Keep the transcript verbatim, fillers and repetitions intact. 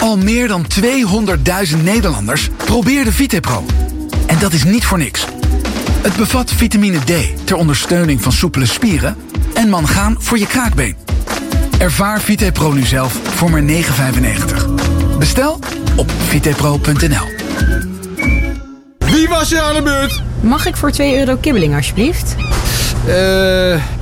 Al meer dan tweehonderdduizend Nederlanders probeerden VitePro. En dat is niet voor niks. Het bevat vitamine D ter ondersteuning van soepele spieren en mangaan voor je kraakbeen. Ervaar VitePro nu zelf voor maar negen vijfennegentig. Bestel op vitepro punt n l. Wie was er aan de beurt? Mag ik voor twee euro kibbeling alsjeblieft? Eh... Uh...